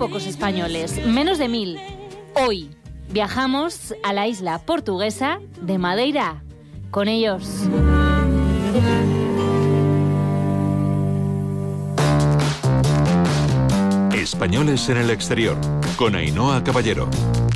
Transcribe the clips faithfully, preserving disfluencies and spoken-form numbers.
pocos españoles, menos de mil. Hoy viajamos a la isla portuguesa de Madeira con ellos. Españoles en el exterior, con Ainhoa Caballero.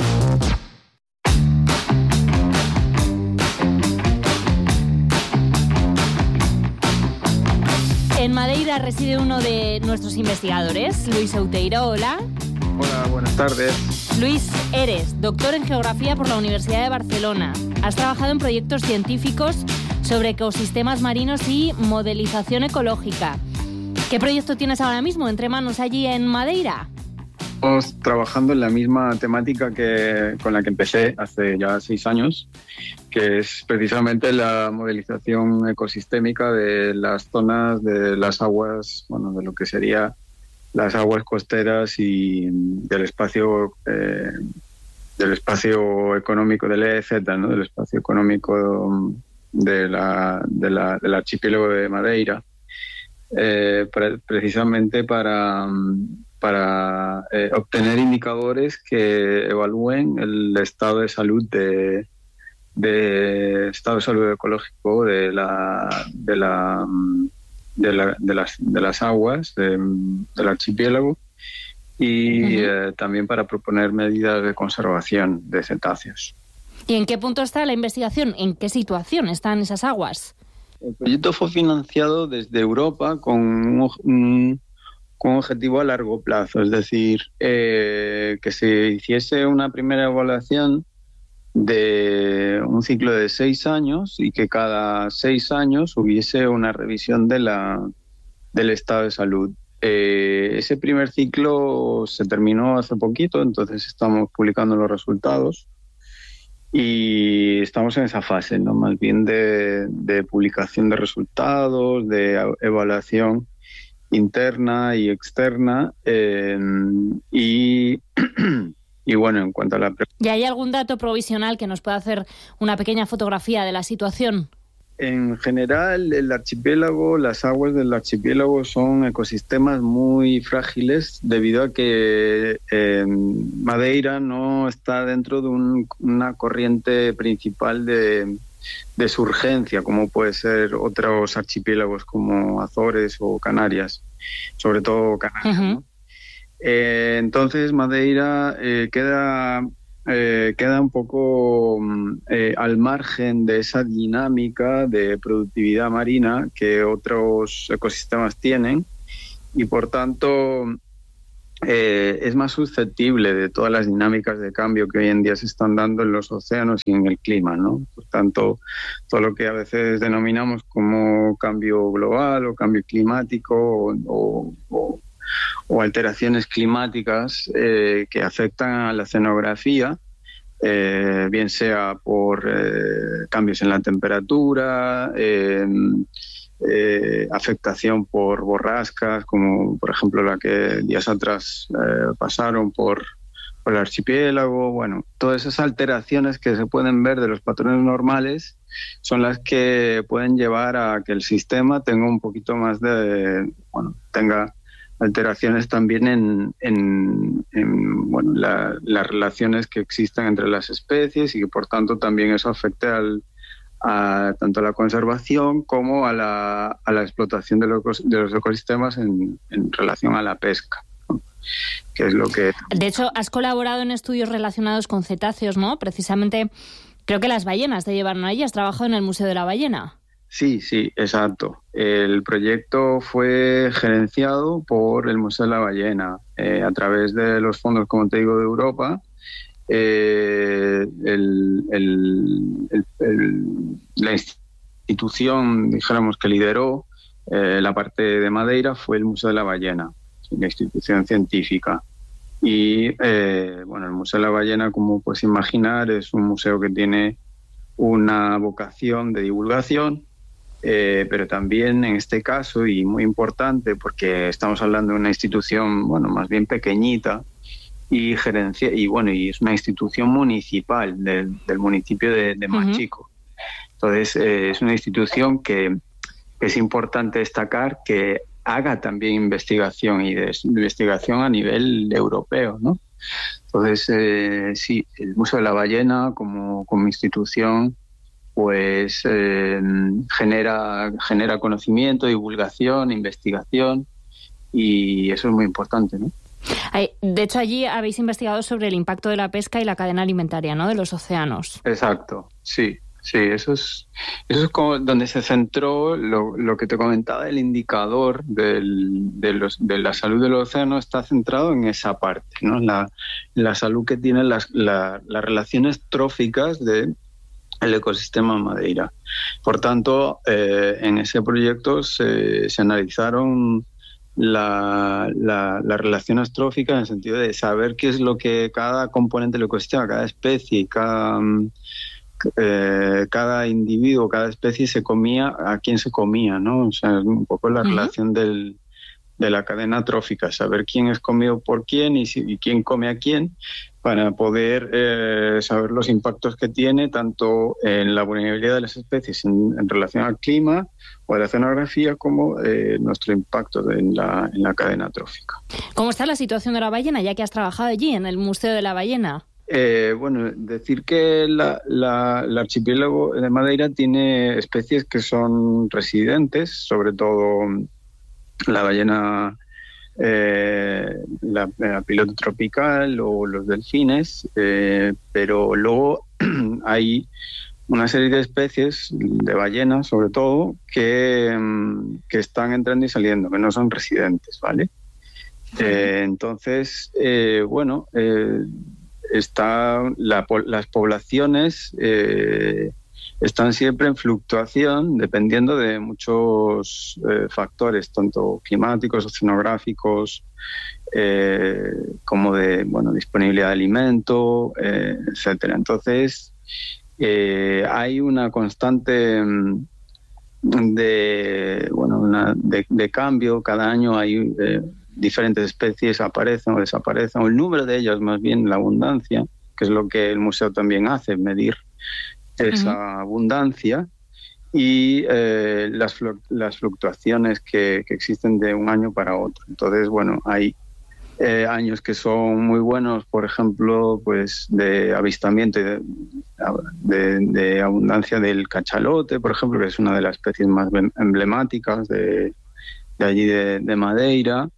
En Madeira reside uno de nuestros investigadores, Luis Outeiro. Hola. Hola, buenas tardes. Luis, eres doctor en Geografía por la Universidad de Barcelona. Has trabajado en proyectos científicos sobre ecosistemas marinos y modelización ecológica. ¿Qué proyecto tienes ahora mismo entre manos allí en Madeira? Estamos trabajando en la misma temática que con la que empecé hace ya seis años, que es precisamente la modelización ecosistémica de las zonas de las aguas, bueno, de lo que sería las aguas costeras y del espacio eh, del espacio económico del E E Z, ¿no? Del espacio económico de la, de la, del archipiélago de Madeira. Eh, pre- precisamente para, para eh, obtener indicadores que evalúen el estado de salud de, de estado de salud ecológico de la de la de, la, de las de las aguas de, del archipiélago y uh-huh. eh, también para proponer medidas de conservación de cetáceos. ¿Y en qué punto está la investigación? ¿En qué situación están esas aguas? El proyecto fue financiado desde Europa con un, un, con un objetivo a largo plazo, es decir, eh, que se hiciese una primera evaluación de un ciclo de seis años y que cada seis años hubiese una revisión de la, del estado de salud. Eh, ese primer ciclo se terminó hace poquito, entonces estamos publicando los resultados. Y estamos en esa fase, ¿no? Más bien de, de publicación de resultados, de evaluación interna y externa. Eh, y, y bueno, en cuanto a la... ¿Y hay algún dato provisional que nos pueda hacer una pequeña fotografía de la situación? En general, el archipiélago, las aguas del archipiélago son ecosistemas muy frágiles debido a que eh, Madeira no está dentro de un, una corriente principal de, de surgencia, como puede ser otros archipiélagos como Azores o Canarias, sobre todo Canarias, uh-huh. ¿no? Eh, entonces, Madeira eh, queda... Eh, queda un poco eh, al margen de esa dinámica de productividad marina que otros ecosistemas tienen y por tanto eh, es más susceptible de todas las dinámicas de cambio que hoy en día se están dando en los océanos y en el clima, ¿no? Por tanto, todo lo que a veces denominamos como cambio global o cambio climático o, o, o o alteraciones climáticas eh, que afectan a la oceanografía, eh, bien sea por eh, cambios en la temperatura, eh, eh, afectación por borrascas, como por ejemplo la que días atrás eh, pasaron por, por el archipiélago. Bueno, todas esas alteraciones que se pueden ver de los patrones normales son las que pueden llevar a que el sistema tenga un poquito más de, bueno, tenga alteraciones también en, en, en bueno, la, las relaciones que existen entre las especies y que por tanto también eso afecte al, a tanto a la conservación como a la, a la explotación de los, de los ecosistemas en, en relación a la pesca, ¿no? Que es lo que... De hecho, has colaborado en estudios relacionados con cetáceos, ¿no? Precisamente, creo que las ballenas te llevaron allí. ¿Has trabajado en el Museo de la Ballena? Sí, sí, exacto. El proyecto fue gerenciado por el Museo de la Ballena eh, a través de los fondos, como te digo, de Europa. Eh, el, el, el, el, la institución, dijéramos, que lideró eh, la parte de Madeira fue el Museo de la Ballena, la institución científica. Y eh, bueno, el Museo de la Ballena, como puedes imaginar, es un museo que tiene una vocación de divulgación. Eh, pero también en este caso, y muy importante porque estamos hablando de una institución, bueno, más bien pequeñita y gerencia y bueno y es una institución municipal del, del municipio de, de Machico. Uh-huh. Entonces eh, es una institución que, que es importante destacar que haga también investigación y de, investigación a nivel europeo, ¿no? Entonces, eh, sí, el Museo de la Ballena como, como institución pues eh, genera, genera conocimiento, divulgación, investigación, y eso es muy importante, ¿no? De hecho, allí habéis investigado sobre el impacto de la pesca y la cadena alimentaria, ¿no?, de los océanos. Exacto, sí, sí, eso es, eso es como donde se centró lo, lo que te comentaba, el indicador del, de, los, de la salud del océano está centrado en esa parte, ¿no? La, la salud que tienen las, la, las relaciones tróficas de el ecosistema Madeira. Por tanto, eh, en ese proyecto se, se analizaron la, la, las relaciones tróficas en el sentido de saber qué es lo que cada componente del ecosistema, cada especie, cada, eh, cada individuo, cada especie se comía, a quién se comía, ¿no? O sea, un poco la uh-huh. relación del, de la cadena trófica, saber quién es comido por quién y, si, y quién come a quién, para poder eh, saber los impactos que tiene tanto en la vulnerabilidad de las especies en, en relación al clima o a la oceanografía como eh, nuestro impacto en la, en la cadena trófica. ¿Cómo está la situación de la ballena, ya que has trabajado allí en el Museo de la Ballena? Eh, bueno, decir que la, la, el archipiélago de Madeira tiene especies que son residentes, sobre todo la ballena Eh, la, la piloto tropical o los delfines, eh, pero luego hay una serie de especies de ballenas, sobre todo, que, que están entrando y saliendo, que no son residentes, ¿vale? Eh, entonces, eh, bueno, eh, está la, las poblaciones eh, están siempre en fluctuación dependiendo de muchos eh, factores, tanto climáticos, oceanográficos, eh, como de bueno disponibilidad de alimento, eh, etcétera. Entonces, eh, hay una constante de bueno una, de, de cambio. Cada año hay eh, diferentes especies aparecen o desaparecen, o el número de ellas, más bien la abundancia, que es lo que el museo también hace, medir esa uh-huh. abundancia y eh, las, flu- las fluctuaciones que, que existen de un año para otro. Entonces, bueno, hay eh, años que son muy buenos, por ejemplo, pues de avistamiento y de, de, de abundancia del cachalote, por ejemplo, que es una de las especies más emblemáticas de, de allí de, de Madeira.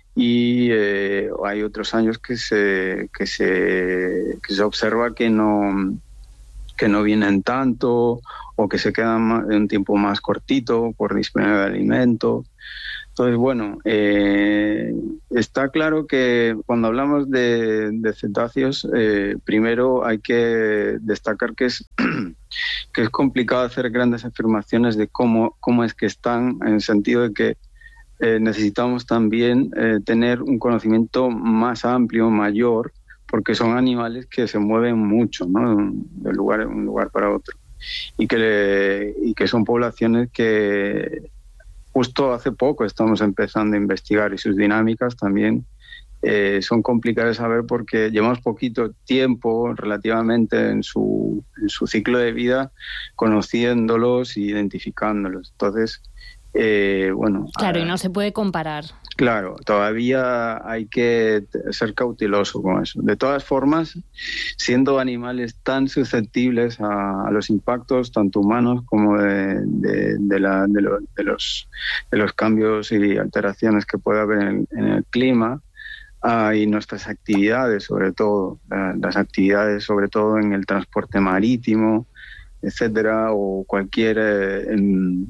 Y eh, hay otros años que se, que se, que se observa que no... que no vienen tanto o que se quedan en un tiempo más cortito por disponibilidad de alimento. Entonces, bueno, eh, está claro que cuando hablamos de, de cetáceos, eh, primero hay que destacar que es, que es complicado hacer grandes afirmaciones de cómo, cómo es que están, en el sentido de que eh, necesitamos también eh, tener un conocimiento más amplio, mayor, porque son animales que se mueven mucho, ¿no?, de lugar, un lugar para otro, y que, le, y que son poblaciones que justo hace poco estamos empezando a investigar, y sus dinámicas también eh, son complicadas de saber porque llevamos poquito tiempo relativamente en su, en su ciclo de vida conociéndolos e identificándolos. Entonces, eh, bueno... Claro, eh, y no se puede comparar. Claro, todavía hay que ser cauteloso con eso. De todas formas, siendo animales tan susceptibles a, a los impactos tanto humanos como de, de, de, la, de, lo, de, los, de los cambios y alteraciones que puede haber en, en el clima, uh, y nuestras actividades, sobre todo, uh, las actividades sobre todo en el transporte marítimo, etcétera, o cualquier... Eh, en,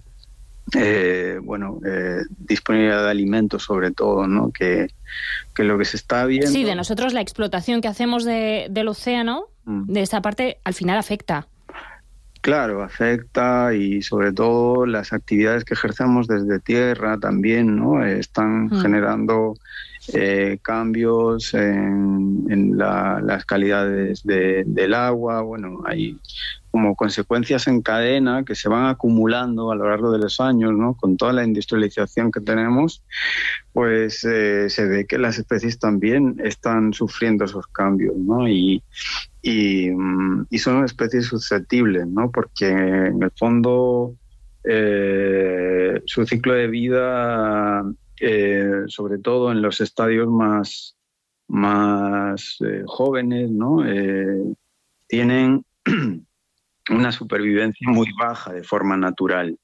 Eh, bueno, eh, disponibilidad de alimentos, sobre todo, ¿no? Que, que lo que se está viendo... Sí, de nosotros la explotación que hacemos de, del océano, mm. de esa parte, al final afecta. Claro, afecta, y sobre todo las actividades que ejercemos desde tierra también, ¿no? Eh, están mm. generando eh, cambios en, en la, las calidades de, del agua. Bueno, hay como consecuencias en cadena que se van acumulando a lo largo de los años, ¿no? Con toda la industrialización que tenemos, pues eh, se ve que las especies también están sufriendo esos cambios, ¿no? Y, y, y son especies susceptibles, ¿no? Porque en el fondo eh, su ciclo de vida eh, sobre todo en los estadios más, más eh, jóvenes, ¿no? Eh, tienen una supervivencia muy baja de forma natural.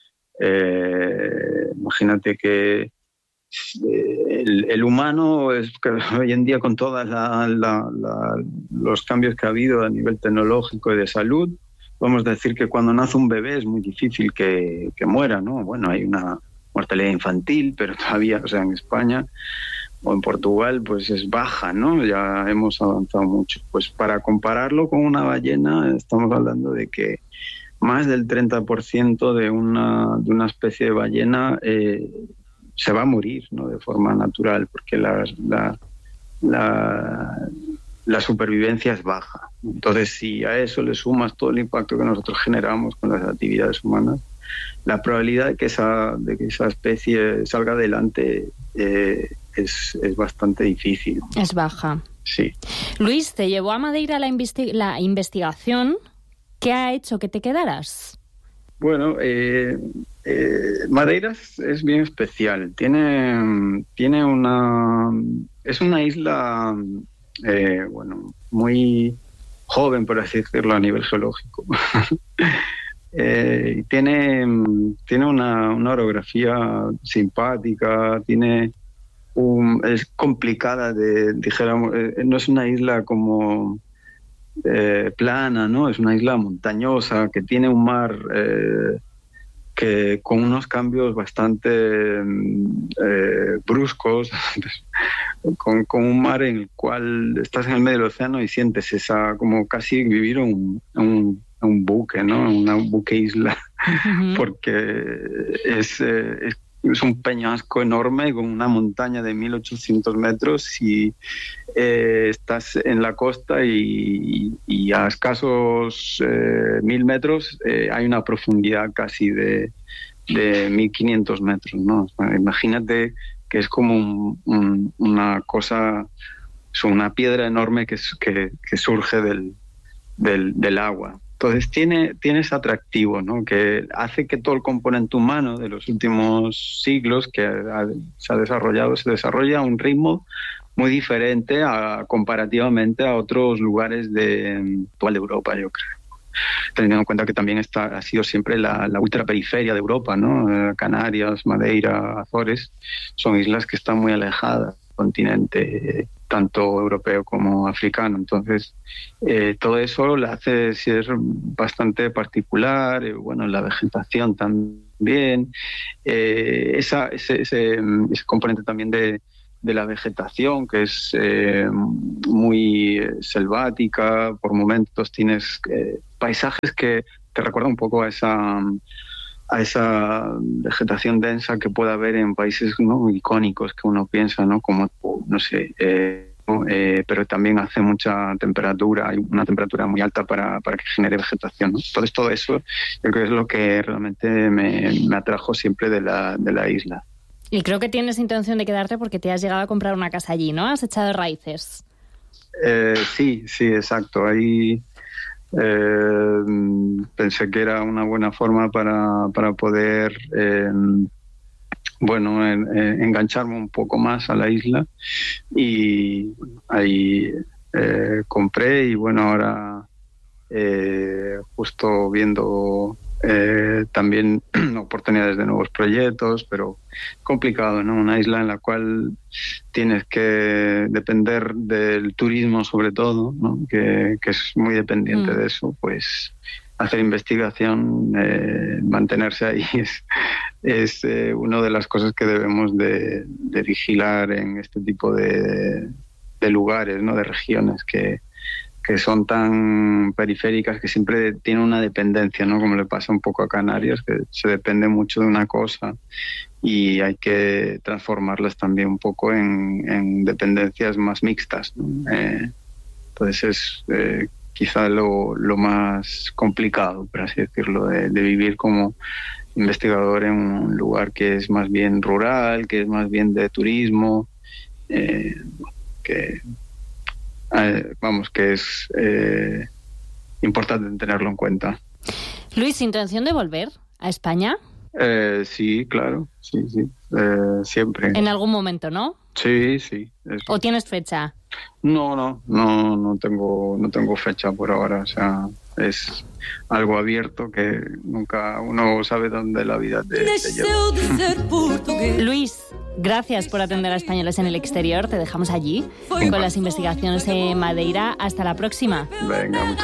Eh, imagínate que el, el humano es que hoy en día, con todos la, la, la, los cambios que ha habido a nivel tecnológico y de salud, podemos decir que cuando nace un bebé es muy difícil que, que muera, ¿no? Bueno, hay una mortalidad infantil, pero todavía, o sea, en España o en Portugal, pues es baja, ¿no? Ya hemos avanzado mucho. Pues para compararlo con una ballena, estamos hablando de que más del treinta por ciento de una, de una especie de ballena eh, se va a morir, ¿no? De forma natural, porque la, la, la, la supervivencia es baja. Entonces, si a eso le sumas todo el impacto que nosotros generamos con las actividades humanas, la probabilidad de que esa, de que esa especie salga adelante eh, es, es bastante difícil. Es baja. Sí. Luis, te llevó a Madeira la, investi- la investigación. ¿Qué ha hecho que te quedaras? Bueno, eh, eh, Madeira es, es bien especial. Tiene, tiene una, es una isla, eh, bueno, muy joven, por así decirlo, a nivel geológico. eh, tiene, tiene una, una orografía simpática, tiene un, es complicada de, dijéramos, eh, no es una isla como Eh, plana, ¿no? Es una isla montañosa que tiene un mar eh, que con unos cambios bastante eh, bruscos, con, con un mar en el cual estás en el medio del océano y sientes esa, como casi vivir un, un, un buque, ¿no? Una buque isla, uh-huh. Porque es, eh, es es un peñasco enorme con una montaña de mil ochocientos metros y eh, estás en la costa y, y a escasos eh, mil metros eh, hay una profundidad casi de, de mil quinientos metros, ¿no? Imagínate que es como un, un, una cosa, es una piedra enorme que, que, que surge del, del, del agua. Entonces tiene, tiene ese atractivo, ¿no? Que hace que todo el componente humano de los últimos siglos que ha, se ha desarrollado, se desarrolla a un ritmo muy diferente a, comparativamente a otros lugares de actual de Europa, yo creo. Teniendo en cuenta que también está, ha sido siempre la, la ultraperiferia de Europa, ¿no? Canarias, Madeira, Azores, son islas que están muy alejadas del continente, tanto europeo como africano. Entonces, eh, todo eso la hace ser bastante particular. Eh, bueno, la vegetación también. Eh, esa, ese, ese, ese componente también de, de la vegetación, que es eh, muy selvática. Por momentos tienes eh, paisajes que te recuerdan un poco a esa... a esa vegetación densa que puede haber en países, ¿no? Icónicos que uno piensa, ¿no? Como, no sé, eh, eh, pero también hace mucha temperatura, hay una temperatura muy alta para, para que genere vegetación, ¿no? Entonces todo eso yo creo que es lo que realmente me, me atrajo siempre de la, de la isla. Y creo que tienes intención de quedarte porque te has llegado a comprar una casa allí, ¿no? Has echado raíces. Eh, sí, sí, exacto. Ahí Eh, pensé que era una buena forma para, para poder eh, bueno, en, en, engancharme un poco más a la isla y ahí eh, compré y bueno, ahora eh, justo viendo eh, también oportunidades de nuevos proyectos, pero complicado, ¿no? Una isla en la cual tienes que depender del turismo sobre todo, ¿no? que, que es muy dependiente mm. de eso, pues hacer investigación, eh, mantenerse ahí es, es eh, una de las cosas que debemos de, de vigilar en este tipo de, de lugares, ¿no? De regiones que que son tan periféricas que siempre tienen una dependencia, ¿no? Como le pasa un poco a Canarias, que se depende mucho de una cosa y hay que transformarlas también un poco en, en dependencias más mixtas, ¿no? Eh, entonces es eh, quizá lo, lo más complicado, por así decirlo, de, de vivir como investigador en un lugar que es más bien rural, que es más bien de turismo, eh, que... Eh, vamos, que es eh, importante tenerlo en cuenta. Luis, ¿intención de volver a España? Eh, sí, claro, sí, sí. eh, siempre. En algún momento, ¿no? Sí, sí. Eso. ¿O tienes fecha? No, no, no, no tengo, no tengo fecha por ahora. O sea, es algo abierto que nunca uno sabe dónde la vida te, te lleva. Luis, gracias por atender a Españoles en el Exterior. Te dejamos allí con las investigaciones en Madeira. Hasta la próxima. Venga, muchas